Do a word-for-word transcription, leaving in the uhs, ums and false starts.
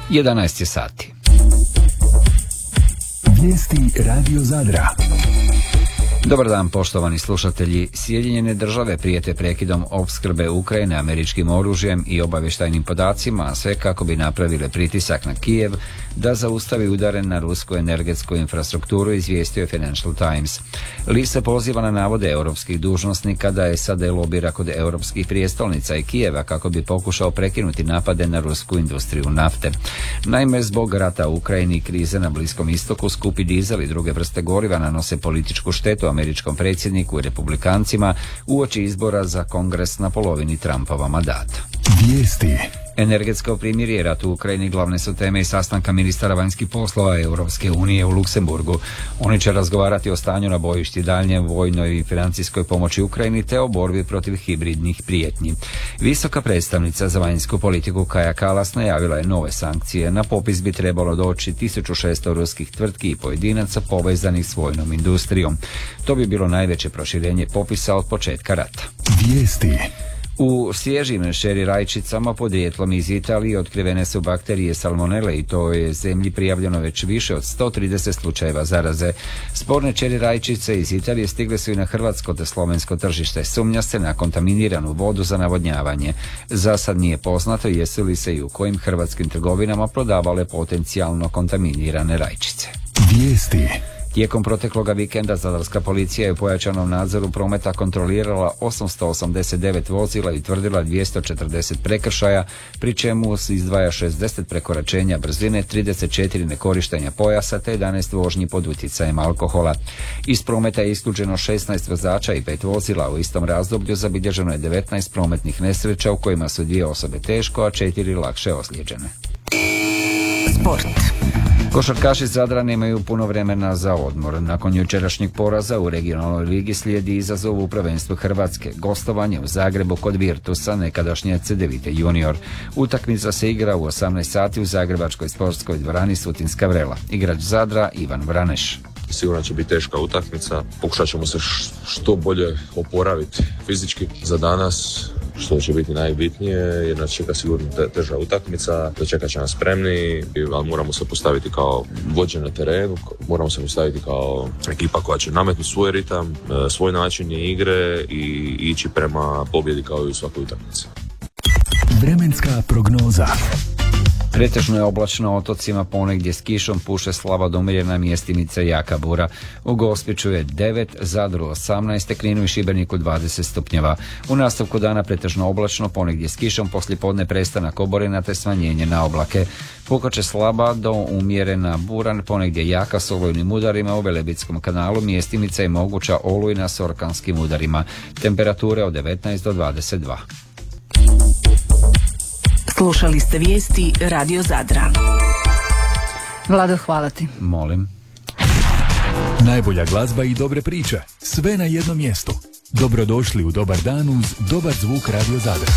jedanaest je sati. Vijesti Radio Zadra. Dobar dan, poštovani slušatelji. Sjedinjene države prijete prekidom opskrbe Ukrajine američkim oružjem i obavještajnim podacima, a sve kako bi napravile pritisak na Kijev da zaustavi udare na rusku energetsku infrastrukturu, izvijestio je Financial Times. List se poziva na navode europskih dužnosnika da S A D lobira kod europskih prijestolnica i Kijeva kako bi pokušao prekinuti napade na rusku industriju nafte. Naime, zbog rata u Ukrajini i krize na Bliskom istoku, skupi dizel i druge vrste goriva nanose političku štetu američkom predsjedniku i republikancima uoči izbora za Kongres na polovini Trumpova mandata. Vijesti. Energetsko primirje, rat u Ukrajini glavne su teme i sastanka ministara vanjskih poslova Europske unije u Luksemburgu. Oni će razgovarati o stanju na bojišti, daljnje vojnoj i financijskoj pomoći Ukrajini te o borbi protiv hibridnih prijetnji. Visoka predstavnica za vanjsku politiku Kaja Kallas najavila je nove sankcije. Na popis bi trebalo doći tisuću šesto ruskih tvrtki i pojedinaca povezanih s vojnom industrijom. To bi bilo najveće proširenje popisa od početka rata. Vijesti. U svježim šeri rajčicama podrijetlom iz Italije otkrivene su bakterije salmonele i to je zemlji prijavljeno već više od sto trideset slučajeva zaraze. Sporne čeri rajčice iz Italije stigle su i na hrvatsko te slovensko tržište. Sumnja se na kontaminiranu vodu za navodnjavanje. Za sad nije poznato jesu li se i u kojim hrvatskim trgovinama prodavale potencijalno kontaminirane rajčice. Vijesti. Tijekom protekloga vikenda zadarska policija je u pojačanom nadzoru prometa kontrolirala osamsto osamdeset devet vozila i tvrdila dvjesto četrdeset prekršaja, pri čemu se izdvaja šezdeset prekoračenja brzine, trideset četiri nekorištenja pojasa te jedanaest vožnji pod utjecajem alkohola. Iz prometa je isključeno šesnaest vozača i pet vozila. U istom razdoblju zabilježeno je devetnaest prometnih nesreća u kojima su dvije osobe teško, a četiri lakše ozlijeđene. Sport. Košarkaši Zadra nemaju puno vremena za odmor. Nakon jučerašnjeg poraza u regionalnoj ligi slijedi izazov u prvenstvu Hrvatske. Gostovanje u Zagrebu kod Virtusa, nekadašnje Cedevite junior. Utakmica se igra u osamnaest sati u zagrebačkoj sportskoj dvorani Sutinska Vrela. Igrač Zadra Ivan Vraneš. Sigurno će biti teška utakmica. Pokušat ćemo se što bolje oporaviti fizički za danas, što će biti najbitnije, jer nas čeka sigurno teža utakmica, dočekat će nas spremni, ali moramo se postaviti kao vođe na terenu, moramo se postaviti kao ekipa koja će nametnuti svoj ritam, svoj način igre i ići prema pobjedi kao i u svakoj utakmici. Vremenska prognoza. Pretežno je oblačno, otocima ponegdje s kišom, puše slaba do umjerena, mjestimica jaka bura. U Gospiću je devet, Zadru osamnaest, Kninu i Šibeniku dvadeset stupnjeva. U nastavku dana pretežno oblačno, ponegdje s kišom, poslijepodne prestanak oborina te smanjenje na oblake. Pukaće slaba do umjerena bura, ponegdje jaka s olujnim udarima u Velebitskom kanalu, mjestimica je moguća olujna s orkanskim udarima. Temperature od devetnaest do dvadeset dva. Slušali ste vijesti Radio Zadra. Vlado, hvala ti. Molim. Najbolja glazba i dobre priče. Sve na jednom mjestu. Dobrodošli u Dobar dan uz dobar zvuk Radio Zadra.